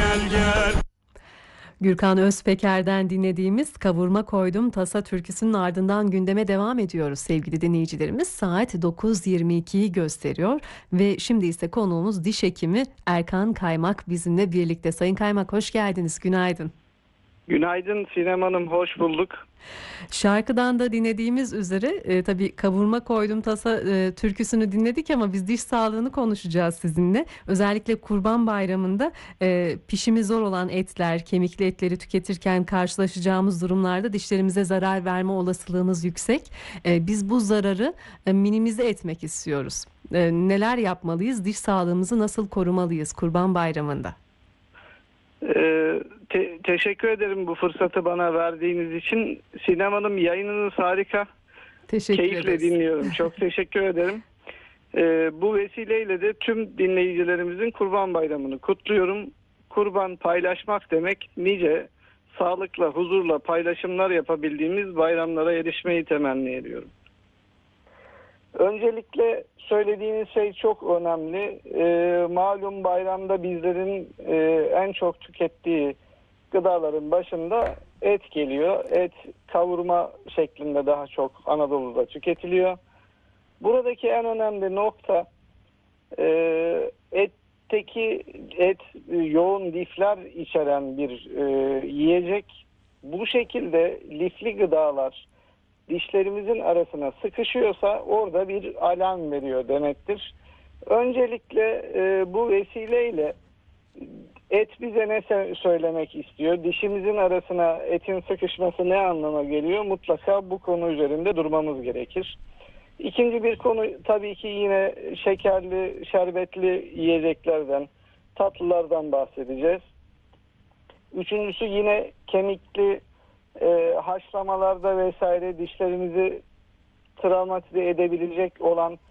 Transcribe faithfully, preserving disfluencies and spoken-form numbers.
gel gel. Gürkan Özpeker'den dinlediğimiz Kavurma Koydum Tasa türküsünün ardından gündeme devam ediyoruz sevgili dinleyicilerimiz. Saat dokuz yirmi ikiyi gösteriyor ve şimdi ise konuğumuz diş hekimi Erkan Kaymak bizimle birlikte. Sayın Kaymak hoş geldiniz, günaydın. Günaydın Sinem Hanım, hoş bulduk. Şarkıdan da dinlediğimiz üzere e, tabii Kavurma Koydum Tasa e, türküsünü dinledik ama biz diş sağlığını konuşacağız sizinle. Özellikle Kurban Bayramı'nda e, pişimi zor olan etler, kemikli etleri tüketirken karşılaşacağımız durumlarda dişlerimize zarar verme olasılığımız yüksek. E, biz bu zararı e, minimize etmek istiyoruz. E, neler yapmalıyız? Diş sağlığımızı nasıl korumalıyız Kurban Bayramı'nda? Ee, te- teşekkür ederim bu fırsatı bana verdiğiniz için. Sinem Hanım, yayınınız harika. Teşekkür Keyifle ederiz. dinliyorum. Çok teşekkür ederim. Ee, bu vesileyle de tüm dinleyicilerimizin Kurban Bayramı'nı kutluyorum. Kurban paylaşmak demek, nice sağlıkla, huzurla paylaşımlar yapabildiğimiz bayramlara erişmeyi temenni ediyorum. Öncelikle söylediğiniz şey çok önemli. Ee, malum bayramda bizlerin e, en çok tükettiği gıdaların başında et geliyor. Et kavurma şeklinde daha çok Anadolu'da tüketiliyor. Buradaki en önemli nokta e, etteki et e, yoğun lifler içeren bir e, yiyecek. Bu şekilde lifli gıdalar dişlerimizin arasına sıkışıyorsa orada bir alarm veriyor demektir. Öncelikle e, bu vesileyle et bize ne se- söylemek istiyor? Dişimizin arasına etin sıkışması ne anlama geliyor? Mutlaka bu konu üzerinde durmamız gerekir. İkinci bir konu tabii ki yine şekerli, şerbetli yiyeceklerden, tatlılardan bahsedeceğiz. Üçüncüsü yine kemikli e, haşlamalarda vesaire dişlerimizi travmatize edebilecek olan